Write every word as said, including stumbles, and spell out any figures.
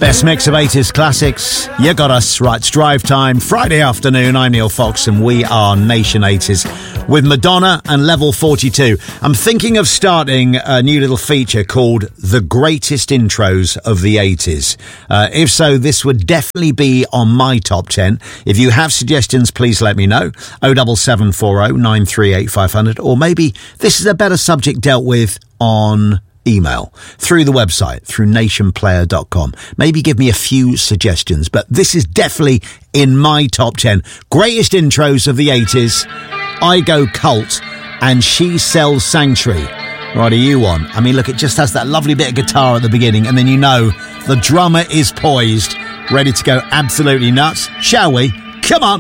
Best mix of eighties classics. You got us. Right, it's drive time. Friday afternoon. I'm Neil Fox and we are Nation eighties with Madonna and Level forty-two. I'm thinking of starting a new little feature called The Greatest Intros of the eighties. Uh, if so, this would definitely be on my top ten. If you have suggestions, please let me know. oh seven seven four oh nine three eight five hundred. Or maybe this is a better subject dealt with on email, through the website, through nation player dot com. Maybe give me a few suggestions, but this is definitely in my top ten. Greatest intros of the eighties. I Go Cult and She Sells Sanctuary. Right, are you on? I mean, look, it just has that lovely bit of guitar at the beginning, and then you know the drummer is poised, ready to go absolutely nuts. Shall we? Come on.